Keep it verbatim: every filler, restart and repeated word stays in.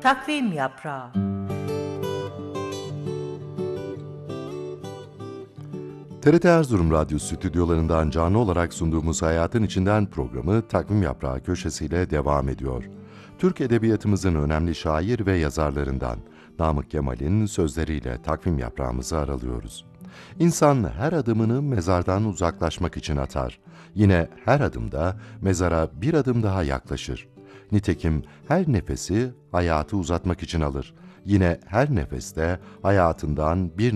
Takvim Yaprağı. T R T Erzurum Radyo stüdyolarından canlı olarak sunduğumuz Hayatın İçinden programı Takvim Yaprağı köşesiyle devam ediyor. Türk Edebiyatımızın önemli şair ve yazarlarından Namık Kemal'in sözleriyle takvim yaprağımızı aralıyoruz. İnsan her adımını mezardan uzaklaşmak için atar. Yine her adımda mezara bir adım daha yaklaşır. Nitekim her nefesi hayatı uzatmak için alır. Yine her nefeste hayatından bir